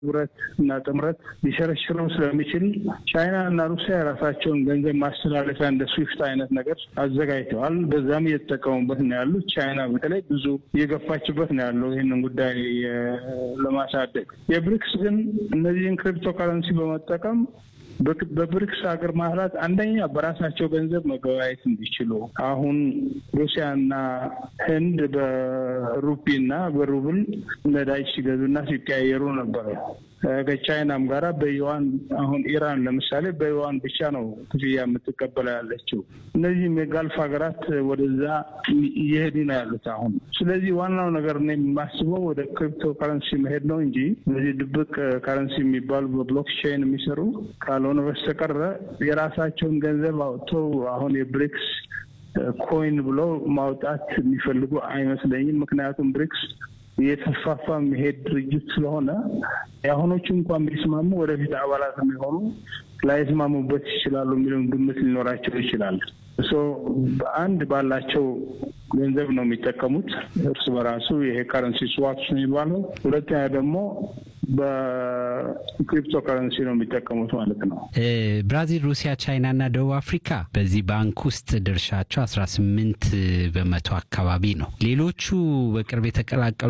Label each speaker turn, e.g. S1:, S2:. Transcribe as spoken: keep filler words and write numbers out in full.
S1: ብረት እና ጥምረት ሊሸረሽረው ስለሚችል ቻይና እና ሩሲያ ራሳቸውን ገንዘብ ማስተላለፊያ እንደ ስዊፍት አይነት ነገር አዘጋጅተዋል። በዛም እየተጠቀሙበት ነው ያሉት። ቻይና በተለይ ብዙ እየገፋችበት ነው ያለው ይህንን ጉዳይ ለማሳደግ። የብሪክስ ግን እነዚህን ክሪፕቶ ከረንሲ በመጠቀም በብሪክስ ሀገር ማህላት አንደኛ በራሳቸው ገንዘብ መገበያየት እንዲችሉ አሁን ሩሲያና ህንድ በሩፒና በሩብል ነዳጅ ሲገዙና ሲቀያየሩ ነበር። ከቻይናም ጋራ በዩዋን አሁን ኢራን ለምሳሌ በዩዋን ብቻ ነው ክፍያ የምትቀበለው ያለችው። እነዚህም የጋልፍ ሀገራት ወደዛ እየሄዱ ነው ያሉት አሁን። ስለዚህ ዋናው ነገር ነው የማስበው ወደ ክሪፕቶ ከረንሲ መሄድ ነው እንጂ እነዚህ ድብቅ ከረንሲ የሚባሉ በብሎክቼን የሚሰሩ ካልሆነ በስተቀር የራሳቸውን ገንዘብ አውጥተው አሁን የብሪክስ ኮይን ብሎ ማውጣት የሚፈልጉ አይመስለኝም። ምክንያቱም ብሪክስ የተስፋፋ መሄድ ድርጅት ስለሆነ ያሁኖቹ እንኳን ቢስማሙ ወደፊት አባላት የሚሆኑ ላይስማሙበት ይችላሉ የሚለው ግምት ሊኖራቸው ይችላል። ሶ አንድ ባላቸው ገንዘብ ነው የሚጠቀሙት እርስ በራሱ ይሄ ከረንሲ ስዋፕስ ነው የሚባለው። ሁለተኛ ደግሞ በክሪፕቶ ከረንሲ ነው የሚጠቀሙት ማለት ነው።
S2: ብራዚል፣ ሩሲያ፣ ቻይና እና ደቡብ አፍሪካ በዚህ ባንክ ውስጥ ድርሻቸው አስራ ስምንት በመቶ አካባቢ ነው። ሌሎቹ በቅርብ የተቀላቀሉ